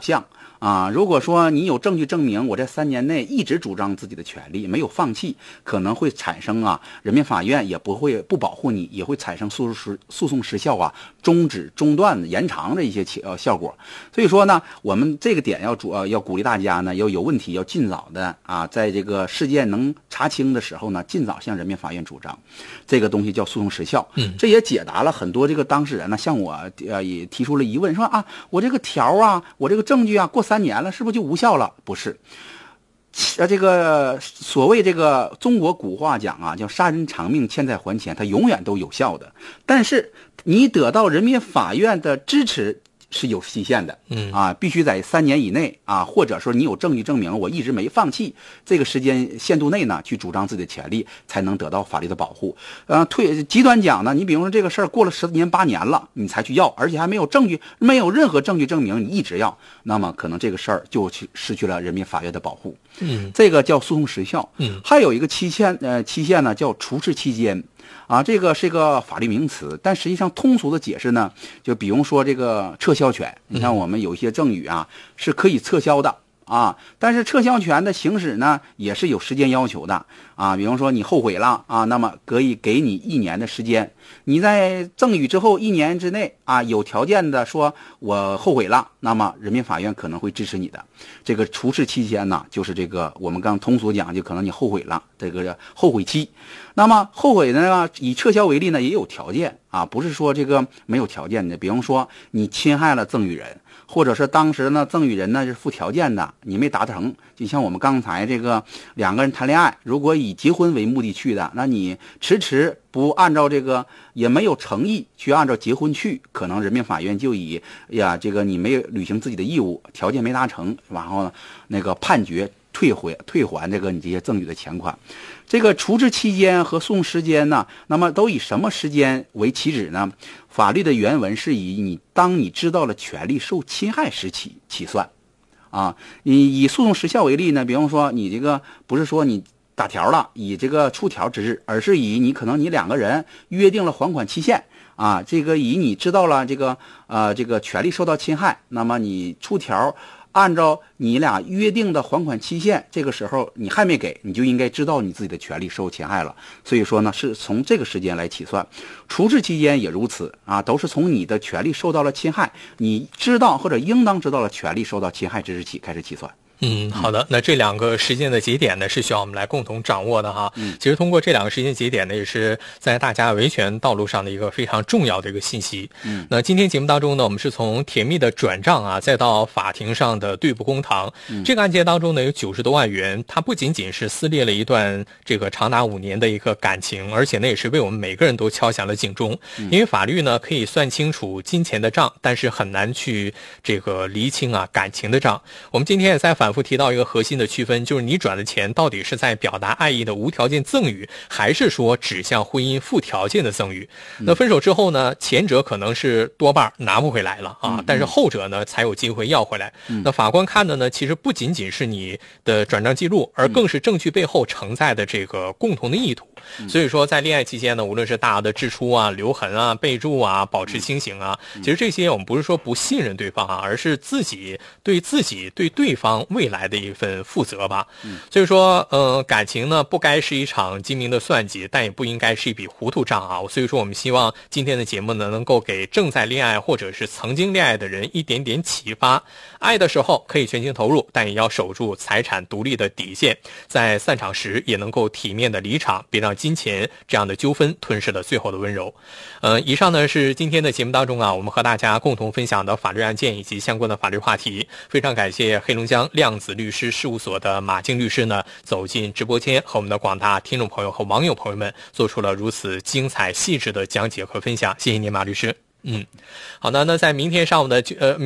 向。如果说你有证据证明我这3年内一直主张自己的权利，没有放弃，可能会产生人民法院也不保护你，也会产生诉讼时效终止、中断、延长的一些效果。所以说呢，我们这个点要鼓励大家呢，要有问题要尽早的在这个事件能查清的时候呢，尽早向人民法院主张。这个东西叫诉讼时效。这也解答了很多这个当事人呢向我也提出了疑问，说我这个条我这个证据过3年了，是不是就无效了？不是。这个所谓这个中国古话讲叫杀人偿命，欠债还钱，它永远都有效的。但是你得到人民法院的支持是有期限的，必须在3年以内或者说你有证据证明我一直没放弃，这个时间限度内呢去主张自己的权利，才能得到法律的保护。极端讲呢，你比如说这个事儿过了10年8年了，你才去要，而且还没有证据，没有任何证据证明你一直要，那么可能这个事儿就失去了人民法院的保护。这个叫诉讼时效。还有一个期限呢叫除斥期间。这个是一个法律名词，但实际上通俗的解释呢，就比如说这个撤销权，你看我们有一些赠与是可以撤销的但是撤销权的行使呢也是有时间要求的比方说你后悔了那么可以给你1年的时间，你在赠与之后1年之内有条件的说我后悔了，那么人民法院可能会支持你的。这个除斥期间呢，就是这个我们刚通俗讲，就可能你后悔了，这个后悔期。那么后悔呢，以撤销为例呢，也有条件不是说这个没有条件的。比方说你侵害了赠与人，或者是当时呢赠与人呢是附条件的，你没达成。就像我们刚才这个2个人谈恋爱，如果以结婚为目的去的，那你迟不按照这个，也没有诚意去按照结婚去，可能人民法院就以这个你没有履行自己的义务，条件没达成，然后那个判决退还这个你这些赠与的钱款。这个除斥期间和诉讼时间呢，那么都以什么时间为起止呢？法律的原文是以当你知道了权利受侵害时起算以诉讼时效为例呢，比方说你这个不是说你打条了，以这个出条之日，而是以你可能你2个人约定了还款期限这个以你知道了这个权利受到侵害，那么你出条按照你俩约定的还款期限，这个时候你还没给，你就应该知道你自己的权利受侵害了。所以说呢，是从这个时间来起算。除斥期间也如此都是从你的权利受到了侵害，你知道或者应当知道了权利受到侵害之日起开始起算。 好的，那这2个时间的节点呢，是需要我们来共同掌握的哈。其实通过这2个时间节点呢，也是在大家维权道路上的一个非常重要的一个信息。那今天节目当中呢，我们是从甜蜜的转账再到法庭上的对簿公堂。这个案件当中呢，有90多万元，它不仅仅是撕裂了一段这个长达5年的一个感情，而且呢，也是为我们每个人都敲响了警钟。因为法律呢可以算清楚金钱的账，但是很难去这个厘清感情的账。我们今天也在反复提到一个核心的区分，就是你转的钱到底是在表达爱意的无条件赠与，还是说指向婚姻附条件的赠与。那分手之后呢，前者可能是多半拿不回来了但是后者呢才有机会要回来。那法官看的呢，其实不仅仅是你的转账记录，而更是证据背后承载的这个共同的意图。所以说在恋爱期间呢，无论是大额的支出留痕备注保持清醒其实这些我们不是说不信任对方而是自己对对方未来的一份负责吧。所以说感情呢不该是一场精明的算计，但也不应该是一笔糊涂账所以说我们希望今天的节目呢，能够给正在恋爱或者是曾经恋爱的人一点点启发。爱的时候可以全情投入，但也要守住财产独立的底线，在散场时也能够体面的离场，别让金钱这样的纠纷吞噬了最后的温柔。以上呢是今天的节目当中我们和大家共同分享的法律案件以及相关的法律话题。非常感谢黑龙江量子律师事务所的马静律师呢走进直播间，和我们的广大听众朋友和网友朋友们做出了如此精彩细致的讲解和分享，谢谢您马律师。好的，那在明天上午的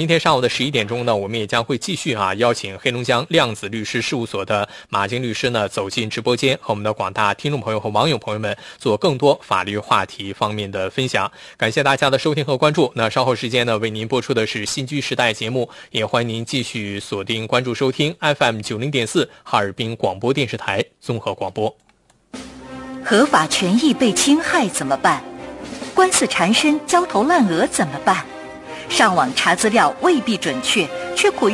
11点钟呢，我们也将会继续邀请黑龙江量子律师事务所的马静律师呢走进直播间，和我们的广大听众朋友和网友朋友们做更多法律话题方面的分享。感谢大家的收听和关注。那稍后时间呢，为您播出的是新居时代节目，也欢迎您继续锁定关注收听 FM 90.4哈尔滨广播电视台综合广播。 合法权益被侵害怎么办？官司缠身、焦头烂额怎么办？上网查资料未必准确，却苦于